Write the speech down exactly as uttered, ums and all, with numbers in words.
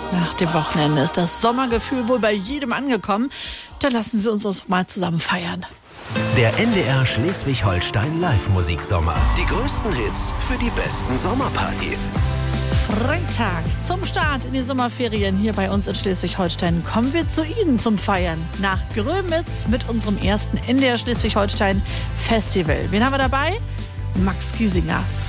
Nach dem Wochenende ist das Sommergefühl wohl bei jedem angekommen. Dann lassen Sie uns das mal zusammen feiern. Der N D R Schleswig-Holstein Live-Musiksommer. Die größten Hits für die besten Sommerpartys. Freitag zum Start in die Sommerferien hier bei uns in Schleswig-Holstein kommen wir zu Ihnen zum Feiern. Nach Grömitz mit unserem ersten N D R Schleswig-Holstein Festival. Wen haben wir dabei? Max Giesinger.